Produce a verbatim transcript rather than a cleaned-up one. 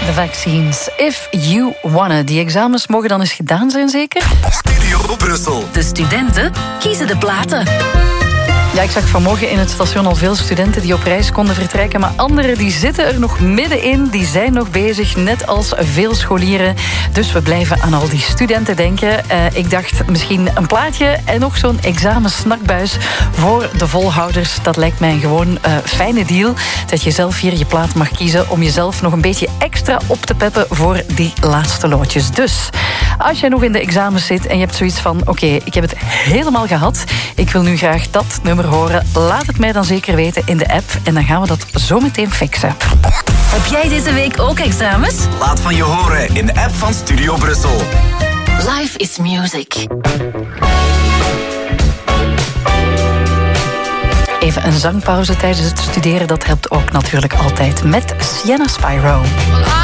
The Vaccines. If you wanna. Die examens mogen dan eens gedaan zijn, zeker? Studio Brussel. De studenten kiezen de platen. Ja, ik zag vanmorgen in het station al veel studenten die op reis konden vertrekken, maar anderen die zitten er nog middenin, die zijn nog bezig, net als veel scholieren. Dus we blijven aan al die studenten denken. Uh, ik dacht misschien een plaatje en nog zo'n examensnakbuis voor de volhouders. Dat lijkt mij een gewoon uh, fijne deal, dat je zelf hier je plaat mag kiezen om jezelf nog een beetje extra op te peppen voor die laatste loodjes. Dus als jij nog in de examens zit en je hebt zoiets van, oké, okay, ik heb het helemaal gehad, ik wil nu graag dat nummer horen, laat het mij dan zeker weten in de app en dan gaan we dat zo meteen fixen. Heb jij deze week ook examens? Laat van je horen in de app van Studio Brussel. Life is music. Even een zangpauze tijdens het studeren, dat helpt ook natuurlijk altijd met Sienna Spyro.